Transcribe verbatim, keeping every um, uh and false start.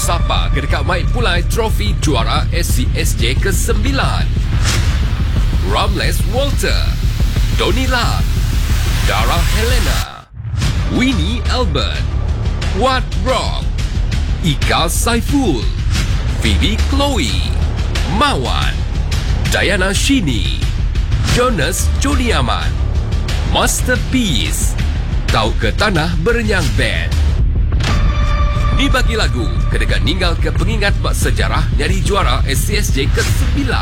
Sapa kedekat Mike Pulai trofi juara S C S J kesembilan. Ramles Walter, Donila, Dara Helena, Winnie Albert, Wat Rock, Ika Saiful, Phoebe Chloe, Mawan, Diana Shini, Jonas Jodiaman, Masterpiece, Tahu ke Tanah Berenyang Band. Dibagi lagu kedekat ninggal ke pengingat bak sejarah nyari juara S C S J kesembilan.